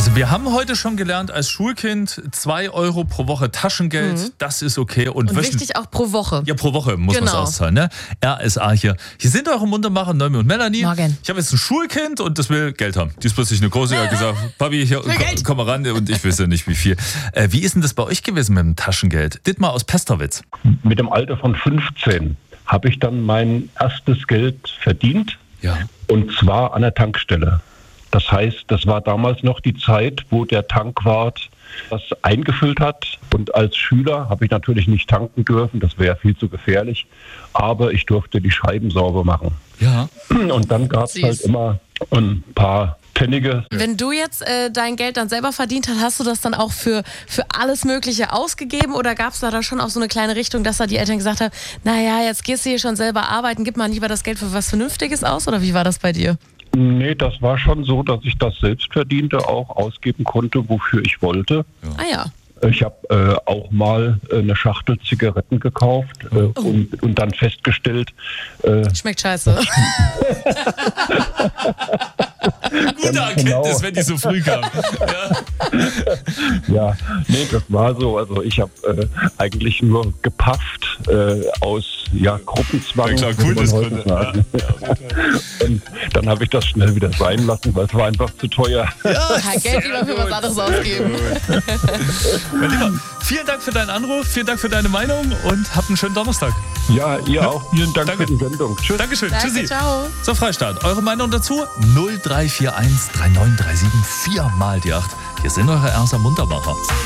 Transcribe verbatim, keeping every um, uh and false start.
Also wir haben heute schon gelernt, als Schulkind zwei Euro pro Woche Taschengeld, mhm. das ist okay. Und, Und wichtig auch pro Woche. Ja, pro Woche muss genau. man es auszahlen. Ne? R S A hier. Hier sind eure Muntermacher, Noemi und Melanie. Morgen. Ich habe jetzt ein Schulkind und das will Geld haben. Die ist plötzlich eine große, die hat gesagt, Papi, hier, komm, komm mal ran, und ich weiß ja nicht wie viel. Äh, wie ist denn das bei euch gewesen mit dem Taschengeld? Dittmar aus Pesterwitz. Mit dem Alter von fünfzehn habe ich dann mein erstes Geld verdient. Ja. Und zwar an der Tankstelle. Das heißt, das war damals noch die Zeit, wo der Tankwart das eingefüllt hat. Und als Schüler habe ich natürlich nicht tanken dürfen, das wäre viel zu gefährlich. Aber ich durfte die Scheiben sauber machen. Ja. Und dann gab es halt immer ein paar Pfennige. Wenn du jetzt äh, dein Geld dann selber verdient hast, hast du das dann auch für, für alles Mögliche ausgegeben? Oder gab es da, da schon auch so eine kleine Richtung, dass da die Eltern gesagt haben, naja, jetzt gehst du hier schon selber arbeiten, gib mal lieber das Geld für was Vernünftiges aus? Oder wie war das bei dir? Nee, das war schon so, dass ich das Selbstverdiente auch ausgeben konnte, wofür ich wollte. Ja. Ah ja. Ich habe äh, auch mal äh, eine Schachtel Zigaretten gekauft äh, oh. und, und dann festgestellt... Äh, Schmeckt scheiße. Gute Erkenntnis, genau. Wenn die so früh kam. Ja, ja, nee, das war so. Also ich habe äh, eigentlich nur gepafft äh, aus ja, Gruppenzwang. Ja, klar, cool, das konnte. Ja. Und dann habe ich das schnell wieder sein lassen, weil es war einfach zu teuer. Ja, ja Geld lieber für was anderes ausgeben. Mein Lieber, vielen Dank für deinen Anruf, vielen Dank für deine Meinung und habt einen schönen Donnerstag. Ja, ihr ja. auch. Vielen Dank Danke. für die Sendung. Tschüss. Dankeschön. Danke, Tschüssi. ciao. So, Freistaat. Eure Meinung dazu? null drei vier eins drei neun drei sieben vier mal die acht. Hier sind eure Ersa Muntermacher.